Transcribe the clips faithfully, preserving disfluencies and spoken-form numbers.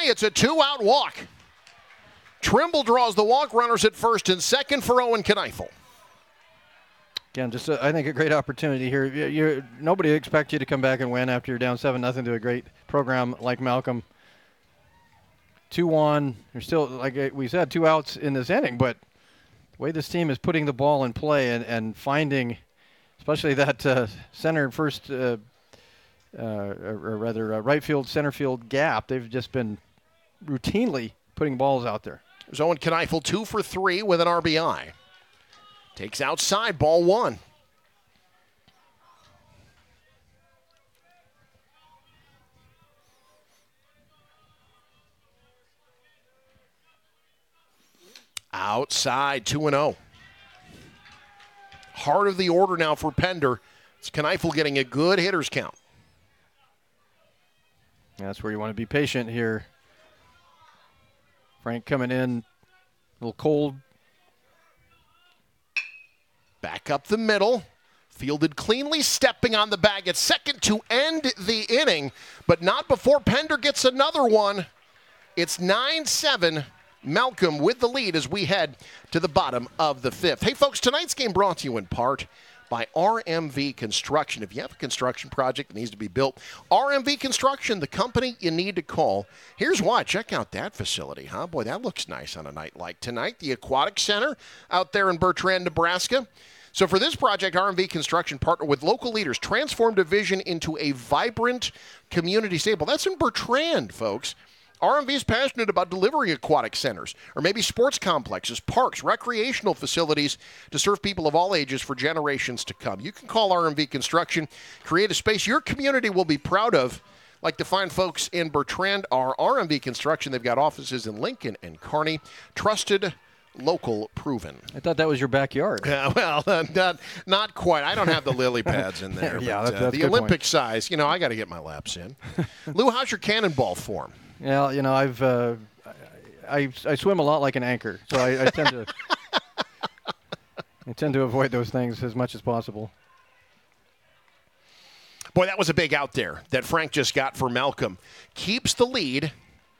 high. It's a two-out walk. Trimble draws the walk, runners at first and second for Owen Kneifel. Again, just a, I think a great opportunity here. You, you, nobody expects you to come back and win after you're down seven nothing to a great program like Malcolm. two one. There's still, like we said, two outs in this inning, but the way this team is putting the ball in play and, and finding, especially that uh, center and first, uh, uh, or rather uh, right field, center field gap, they've just been routinely putting balls out there. There's Owen Kneifel, two for three with an R B I. Takes outside, ball one. Outside, two and oh. Heart of the order now for Pender. It's Kneifel getting a good hitter's count. That's where you want to be patient here. Frank coming in a little cold. Back up the middle. Fielded cleanly, stepping on the bag at second to end the inning, but not before Pender gets another one. It's nine seven. Malcolm with the lead as we head to the bottom of the fifth. Hey, folks, tonight's game brought to you in part by R M V Construction. If you have a construction project that needs to be built, R M V Construction, the company you need to call. Here's why. Check out that facility, huh? Boy, that looks nice on a night like tonight. The Aquatic Center out there in Bertrand, Nebraska. So for this project, R M V Construction partnered with local leaders, transformed a vision into a vibrant community stable. That's in Bertrand, folks. R M V is passionate about delivering aquatic centers, or maybe sports complexes, parks, recreational facilities to serve people of all ages for generations to come. You can call R M V Construction, create a space your community will be proud of. Like the fine folks in Bertrand are R M V Construction. They've got offices in Lincoln and Kearney. Trusted, local, proven. I thought that was your backyard. Yeah, well, uh, not not quite. I don't have the lily pads in there. yeah, but, that's, uh, that's the Olympic point. Size. You know, I got to get my laps in. Lou, how's your cannonball form? Yeah, you know, I've uh, I, I swim a lot like an anchor, so I, I tend to I tend to avoid those things as much as possible. Boy, that was a big out there that Frank just got for Malcolm. Keeps the lead,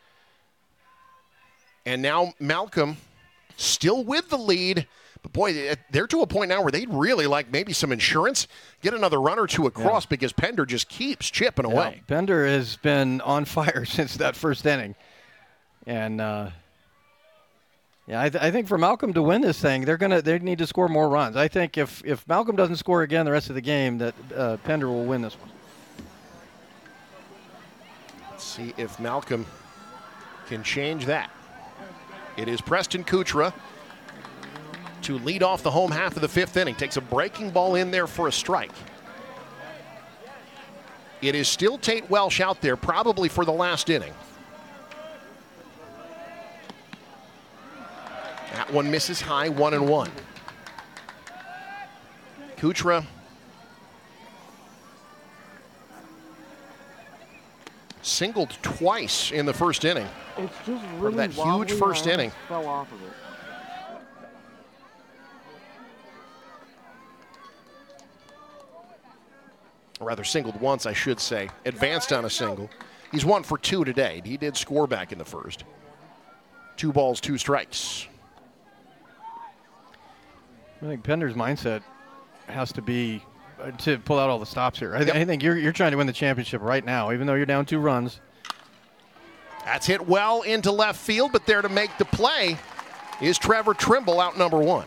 and now Malcolm still with the lead. But, boy, they're to a point now where they'd really like maybe some insurance, get another run or two across yeah. because Pender just keeps chipping yeah, away. Pender has been on fire since that first inning. And, uh, yeah, I, th- I think for Malcolm to win this thing, they're gonna they need to score more runs. I think if, if Malcolm doesn't score again the rest of the game, that uh, Pender will win this one. Let's see if Malcolm can change that. It is Preston Kuchera to lead off the home half of the fifth inning. Takes a breaking ball in there for a strike. It is still Tate Welsh out there, probably for the last inning. That one misses high, one and one. Kuchera singled twice in the first inning. It's just really that huge first inning. Fell off of it. Or rather singled once, I should say. Advanced on a single. He's one for two today. He did score back in the first. Two balls, two strikes. I think Pender's mindset has to be uh, to pull out all the stops here. I, th- yep. I think you're you're trying to win the championship right now, even though you're down two runs. That's hit well into left field, but there to make the play is Trevor Trimble, out number one.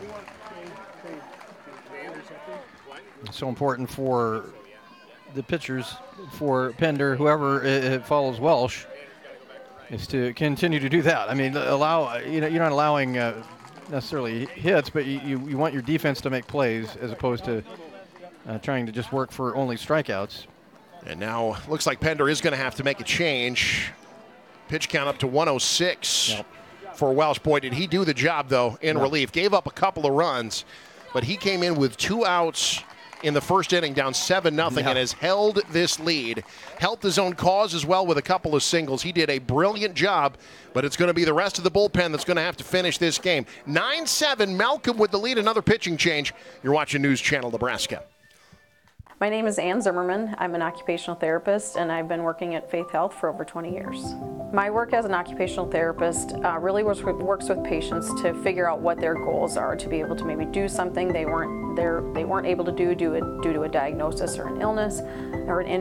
It's so important for the pitchers, for Pender, whoever uh, follows Welsh, is to continue to do that. I mean, allow you know you're not allowing uh, necessarily hits, but you, you you want your defense to make plays as opposed to uh, trying to just work for only strikeouts. And now looks like Pender is going to have to make a change. Pitch count up to one oh six yep. for Welsh. Boy, did he do the job though in yep. relief. Gave up a couple of runs, but he came in with two outs in the first inning, down seven nothing, yeah. and has held this lead. Helped his own cause as well with a couple of singles. He did a brilliant job, but it's going to be the rest of the bullpen that's going to have to finish this game. nine seven, Malcolm with the lead, another pitching change. You're watching News Channel Nebraska. My name is Ann Zimmerman. I'm an occupational therapist, and I've been working at Faith Health for over twenty years. My work as an occupational therapist uh, really works with, works with patients to figure out what their goals are, to be able to maybe do something they weren't, they weren't able to do due, due to a diagnosis or an illness or an injury.